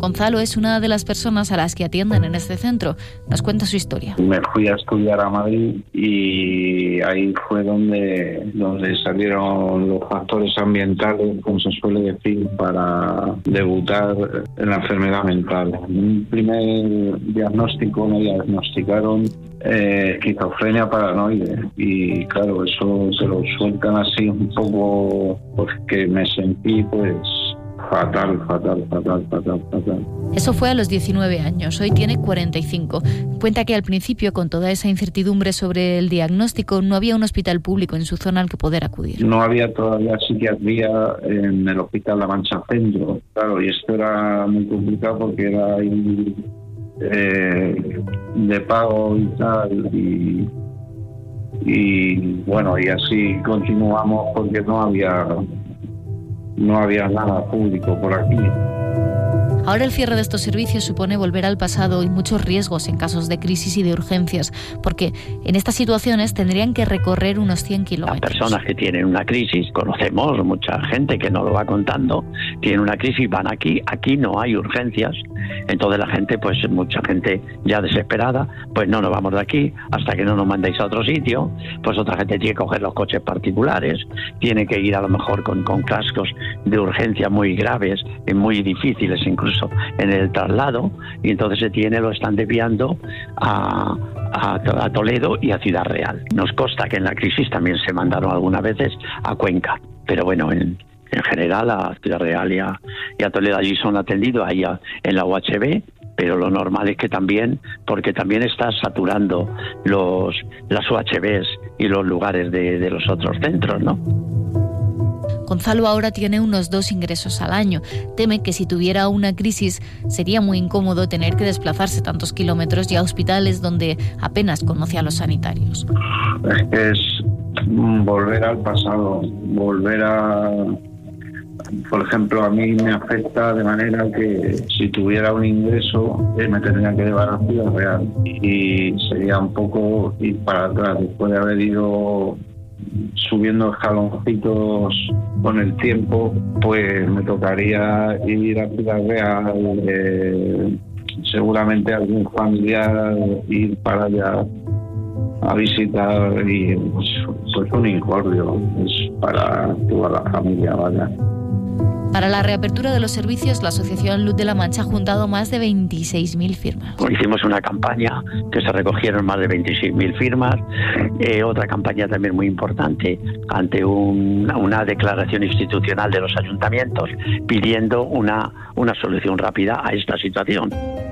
Gonzalo es una de las personas a las que atienden en este centro. Nos cuenta su historia. Me fui a estudiar a Madrid y ahí fue donde salieron los factores ambientales, como se suele decir, para debutar en la enfermedad mental. En un primer diagnóstico me diagnosticaron esquizofrenia paranoide y claro, eso se lo sueltan así un poco porque me sentí pues fatal. Eso fue a los 19 años, hoy tiene 45. Cuenta que al principio, con toda esa incertidumbre sobre el diagnóstico, no había un hospital público en su zona al que poder acudir. No había todavía psiquiatría en el Hospital La Mancha Centro, claro, y esto era muy complicado porque era ahí de pago y tal, y bueno, y así continuamos porque no había nada público por aquí. Ahora el cierre de estos servicios supone volver al pasado y muchos riesgos en casos de crisis y de urgencias, porque en estas situaciones tendrían que recorrer unos 100 kilómetros. Las personas que tienen una crisis, conocemos mucha gente que nos lo va contando, tienen una crisis, van aquí no hay urgencias, entonces la gente, pues mucha gente ya desesperada, pues no nos vamos de aquí hasta que no nos mandéis a otro sitio, pues otra gente tiene que coger los coches particulares, tiene que ir a lo mejor con cascos de urgencia muy graves y muy difíciles incluso en el traslado, y entonces lo están desviando a Toledo y a Ciudad Real. Nos consta que en la crisis también se mandaron algunas veces a Cuenca, pero bueno, en general a Ciudad Real y a Toledo allí son atendidos, ahí en la UHB, pero lo normal es que también, porque también está saturando las UHBs y los lugares de los otros centros, ¿no? Gonzalo ahora tiene unos 2 ingresos al año. Teme que si tuviera una crisis sería muy incómodo tener que desplazarse tantos kilómetros y a hospitales donde apenas conoce a los sanitarios. Es volver al pasado, por ejemplo, a mí me afecta de manera que si tuviera un ingreso me tendría que llevar a Ciudad Real y sería un poco ir para atrás después de haber ido subiendo escaloncitos con el tiempo, pues me tocaría ir a Ciudad Real, seguramente algún familiar ir para allá a visitar y pues un incordio, es para toda la familia, vaya. Para la reapertura de los servicios, la Asociación Luz de la Mancha ha juntado más de 26.000 firmas. Hicimos una campaña que se recogieron más de 26.000 firmas, otra campaña también muy importante ante una declaración institucional de los ayuntamientos pidiendo una solución rápida a esta situación.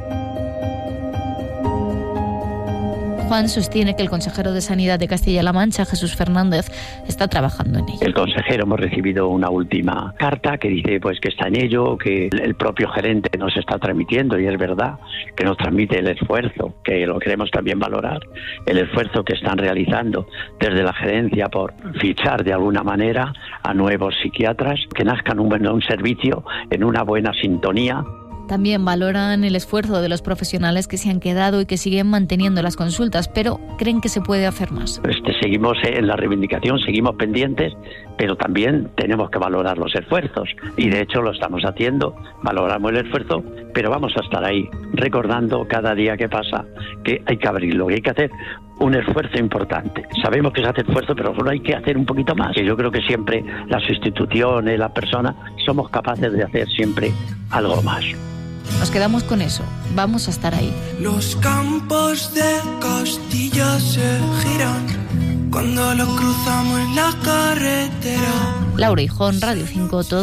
Juan sostiene que el consejero de Sanidad de Castilla-La Mancha, Jesús Fernández, está trabajando en ello. El consejero, hemos recibido una última carta que dice pues que está en ello, que el propio gerente nos está transmitiendo, y es verdad que nos transmite el esfuerzo, que lo queremos también valorar, el esfuerzo que están realizando desde la gerencia por fichar de alguna manera a nuevos psiquiatras, que nazcan un servicio en una buena sintonía. También valoran el esfuerzo de los profesionales que se han quedado y que siguen manteniendo las consultas, pero creen que se puede hacer más. Seguimos en la reivindicación, seguimos pendientes, pero también tenemos que valorar los esfuerzos, y de hecho lo estamos haciendo, valoramos el esfuerzo, pero vamos a estar ahí, recordando cada día que pasa que hay que abrirlo, que hay que hacer un esfuerzo importante. Sabemos que se hace esfuerzo, pero solo hay que hacer un poquito más. Y yo creo que siempre las instituciones, las personas, somos capaces de hacer siempre algo más. Nos quedamos con eso, vamos a estar ahí. Los campos de Castilla se giran cuando los cruzamos en la carretera. Laura Hijón, Radio 5, todo.